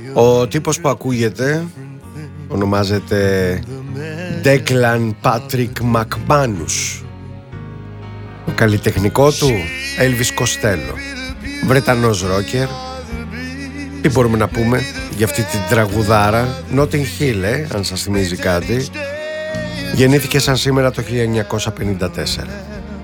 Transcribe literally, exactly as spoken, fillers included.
Ο τύπος που ακούγεται ονομάζεται Declan Patrick McManus. Το καλλιτεχνικό του Elvis Costello, Βρετανός ρόκερ. Τι μπορούμε να πούμε για αυτή την τραγουδάρα? Notting Hill, ε, αν σας θυμίζει κάτι. Γεννήθηκε σαν σήμερα το χίλια εννιακόσια πενήντα τέσσερα.